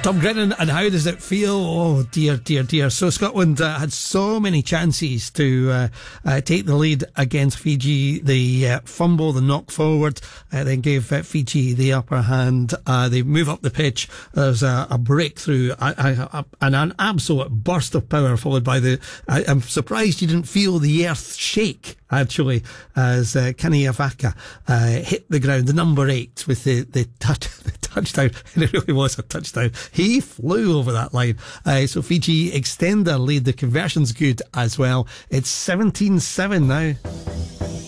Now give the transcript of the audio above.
Tom Grennan, and how does it feel? Oh dear, dear, dear. So Scotland had so many chances to take the lead against Fiji. The fumble, the knock forward, then gave Fiji the upper hand. They move up the pitch. There's a breakthrough and an absolute burst of power, followed by I'm surprised you didn't feel the earth shake, actually, as Kenny Avaka hit the ground, the number 8, with the touchdown. And it really was a touchdown. He flew over that line. So Fiji extend their lead. The conversion's good as well. It's 17-7 now.